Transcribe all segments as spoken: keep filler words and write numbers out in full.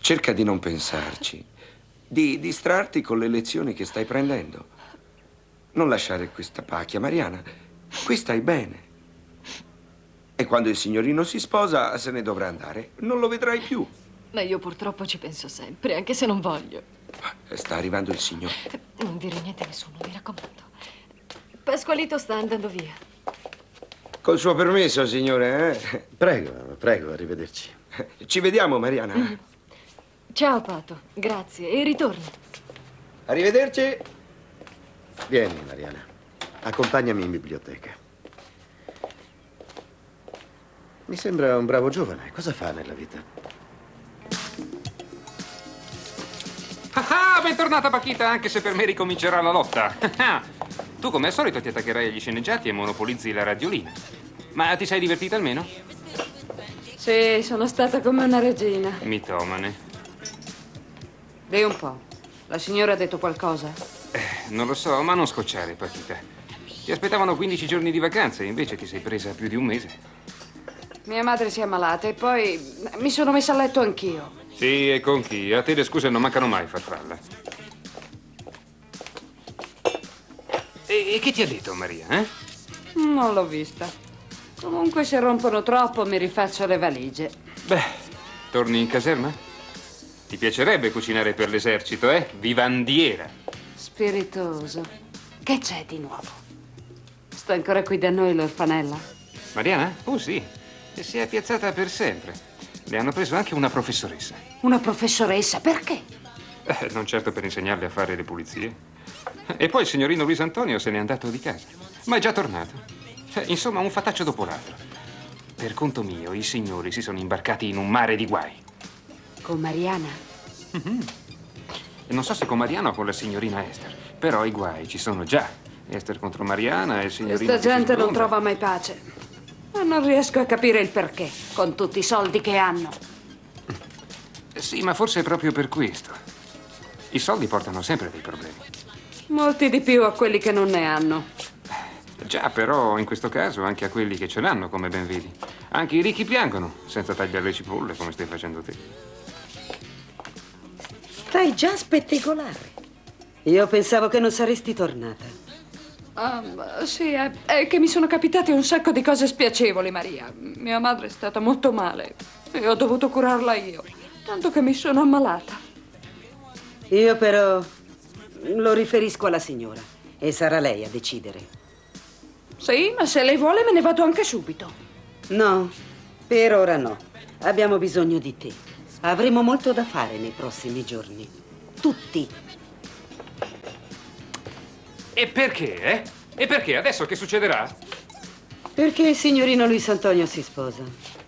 cerca di non pensarci, di distrarti con le lezioni che stai prendendo. Non lasciare questa pacchia, Mariana. Qui stai bene. E quando il signorino si sposa, se ne dovrà andare. Non lo vedrai più. Ma io purtroppo ci penso sempre, anche se non voglio. Sta arrivando il signore. Non dire niente a nessuno, mi raccomando. Pasqualito sta andando via. Col suo permesso, signore, eh? Prego, prego, arrivederci. Ci vediamo, Mariana. Mm. Ciao, Pato. Grazie. E ritorni. Arrivederci. Vieni, Mariana. Accompagnami in biblioteca. Mi sembra un bravo giovane. Cosa fa nella vita? Ah, bentornata Paquita, anche se per me ricomincerà la lotta. Tu come al solito ti attaccherai agli sceneggiati e monopolizzi la radiolina. Ma ti sei divertita almeno? Sì, sono stata come una regina. Mitomane. Vedi un po'. La signora ha detto qualcosa? Eh, non lo so, ma non scocciare, Paquita. Ti aspettavano quindici giorni di vacanze, invece ti sei presa più di un mese. Mia madre si è ammalata e poi mi sono messa a letto anch'io. Sì, e con chi? A te le scuse non mancano mai, farfalla. E, e che ti ha detto, Maria, eh? Non l'ho vista. Comunque se rompono troppo mi rifaccio le valigie. Beh, torni in caserma? Ti piacerebbe cucinare per l'esercito, eh? Vivandiera. Spiritoso. Che c'è di nuovo? Sta ancora qui da noi l'orfanella? Mariana? Oh sì, e si è piazzata per sempre. Le hanno preso anche una professoressa. Una professoressa? Perché? Eh, non certo per insegnarle a fare le pulizie. E poi il signorino Luis Antonio se n'è andato di casa. Ma è già tornato. Eh, insomma, un fataccio dopo l'altro. Per conto mio, i signori si sono imbarcati in un mare di guai. Con Mariana? Mm-hmm. E non so se con Mariana o con la signorina Esther. Però i guai ci sono già. Esther contro Mariana e il signorino... Questa gente non sblonda. trova mai pace. Ma non riesco a capire il perché, con tutti i soldi che hanno. Sì, ma forse è proprio per questo. I soldi portano sempre dei problemi. Molti di più a quelli che non ne hanno. Già, però, in questo caso, anche a quelli che ce l'hanno, come ben vedi. Anche i ricchi piangono, senza tagliare le cipolle, come stai facendo te. Stai già a spettegolare. Io pensavo che non saresti tornata. Um, sì, è, è che mi sono capitate un sacco di cose spiacevoli, Maria. Mia madre è stata molto male e ho dovuto curarla io, tanto che mi sono ammalata. Io però lo riferisco alla signora e sarà lei a decidere. Sì, ma se lei vuole me ne vado anche subito. No, per ora no. Abbiamo bisogno di te. Avremo molto da fare nei prossimi giorni. Tutti. E perché, eh? E perché? Adesso che succederà? Perché il signorino Luis Antonio si sposa.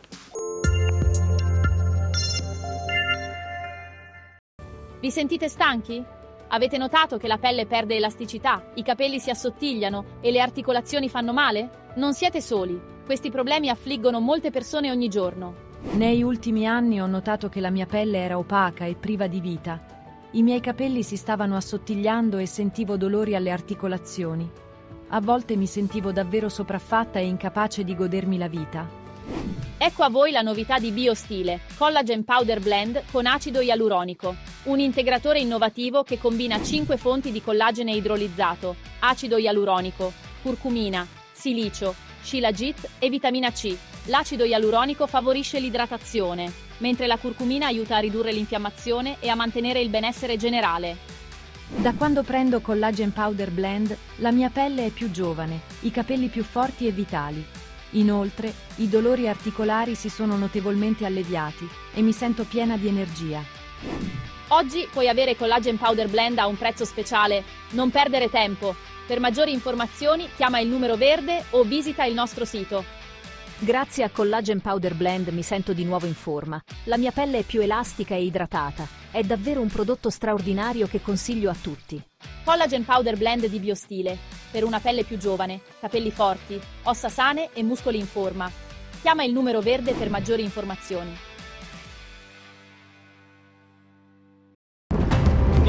Vi sentite stanchi? Avete notato che la pelle perde elasticità, i capelli si assottigliano e le articolazioni fanno male? Non siete soli. Questi problemi affliggono molte persone ogni giorno. Negli ultimi anni ho notato che la mia pelle era opaca e priva di vita. I miei capelli si stavano assottigliando e sentivo dolori alle articolazioni. A volte mi sentivo davvero sopraffatta e incapace di godermi la vita. Ecco a voi la novità di BioStile, Collagen Powder Blend con acido ialuronico, un integratore innovativo che combina cinque fonti di collagene idrolizzato, acido ialuronico, curcumina, silicio, shilajit e vitamina C. L'acido ialuronico favorisce l'idratazione, mentre la curcumina aiuta a ridurre l'infiammazione e a mantenere il benessere generale. Da quando prendo Collagen Powder Blend, la mia pelle è più giovane, i capelli più forti e vitali. Inoltre, i dolori articolari si sono notevolmente alleviati e mi sento piena di energia. Oggi puoi avere Collagen Powder Blend a un prezzo speciale. Non perdere tempo. Per maggiori informazioni chiama il numero verde o visita il nostro sito. Grazie a Collagen Powder Blend mi sento di nuovo in forma. La mia pelle è più elastica e idratata. È davvero un prodotto straordinario che consiglio a tutti. Collagen Powder Blend di BioStile. Per una pelle più giovane, capelli forti, ossa sane e muscoli in forma. Chiama il numero verde per maggiori informazioni.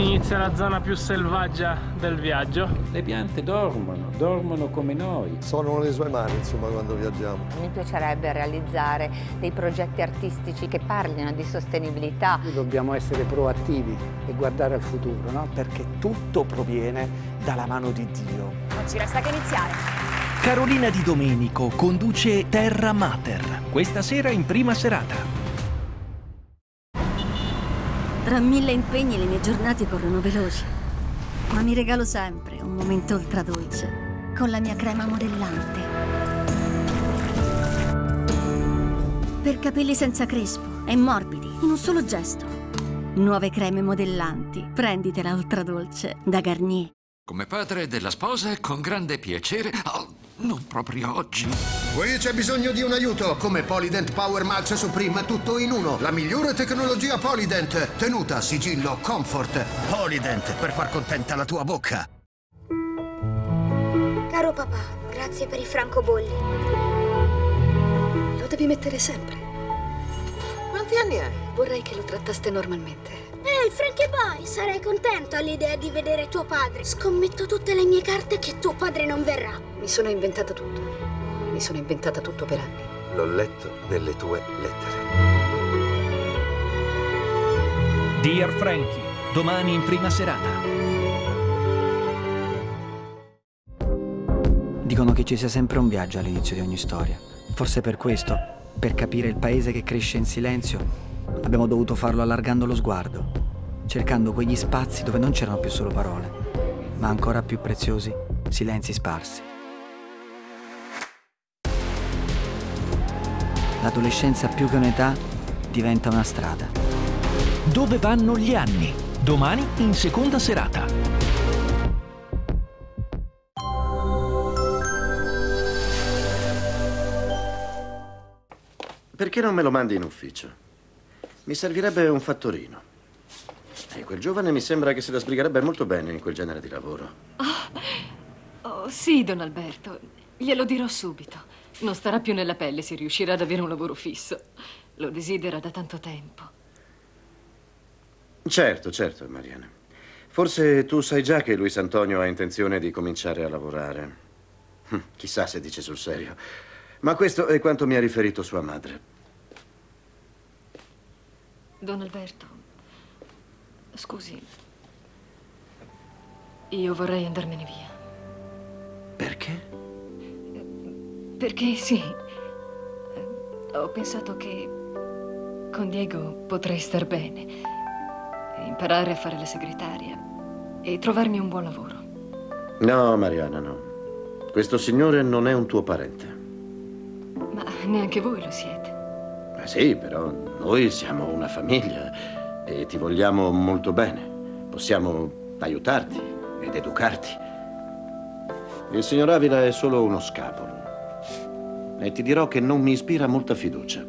inizia la zona più selvaggia del viaggio. Le piante dormono, dormono come noi. Sono le sue mani, insomma, quando viaggiamo. Mi piacerebbe realizzare dei progetti artistici che parlino di sostenibilità. Noi dobbiamo essere proattivi e guardare al futuro, no? Perché tutto proviene dalla mano di Dio. Non ci resta che iniziare. Carolina Di Domenico conduce Terra Mater, questa sera in prima serata. Tra mille impegni le mie giornate corrono veloci, ma mi regalo sempre un momento ultra dolce con la mia crema modellante. Per capelli senza crespo e morbidi, in un solo gesto. Nuove creme modellanti, prenditela ultra dolce da Garnier. Come padre della sposa, con grande piacere. Oh, non proprio oggi. Qui c'è bisogno di un aiuto. Come Polydent Power Max Supreme, tutto in uno. La migliore tecnologia Polydent. Tenuta, sigillo, comfort. Polydent, per far contenta la tua bocca. Caro papà, grazie per i francobolli. Lo devi mettere sempre. Quanti anni hai? Vorrei che lo trattaste normalmente. Ehi, Frankie Boy, sarei contento all'idea di vedere tuo padre. Scommetto tutte le mie carte che tuo padre non verrà. Mi sono inventata tutto. Mi sono inventata tutto per anni. L'ho letto nelle tue lettere. Dear Frankie, domani in prima serata. Dicono che ci sia sempre un viaggio all'inizio di ogni storia. Forse per questo, per capire il paese che cresce in silenzio, abbiamo dovuto farlo allargando lo sguardo, cercando quegli spazi dove non c'erano più solo parole, ma ancora più preziosi, silenzi sparsi. L'adolescenza più che un'età diventa una strada. Dove vanno gli anni? Domani in seconda serata. Perché non me lo mandi in ufficio? Mi servirebbe un fattorino. E quel giovane mi sembra che se la sbrigherebbe molto bene in quel genere di lavoro. Oh, oh sì, Don Alberto. Glielo dirò subito. Non starà più nella pelle se riuscirà ad avere un lavoro fisso. Lo desidera da tanto tempo. Certo, certo, Mariana. Forse tu sai già che Luis Antonio ha intenzione di cominciare a lavorare. Chissà se dice sul serio. Ma questo è quanto mi ha riferito sua madre. Don Alberto, scusi, io vorrei andarmene via. Perché? Perché sì, ho pensato che con Diego potrei star bene, imparare a fare la segretaria e trovarmi un buon lavoro. No, Mariana, no. Questo signore non è un tuo parente. Ma neanche voi lo siete. Ma sì, però noi siamo una famiglia e ti vogliamo molto bene. Possiamo aiutarti ed educarti. Il signor Avila è solo uno scapolo. E ti dirò che non mi ispira molta fiducia.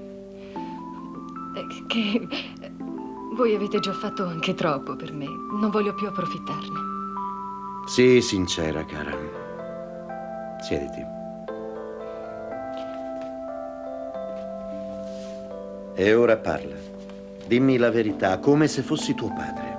Che voi avete già fatto anche troppo per me. Non voglio più approfittarne. Sii sincera, cara. Siediti. E ora parla. Dimmi la verità, come se fossi tuo padre.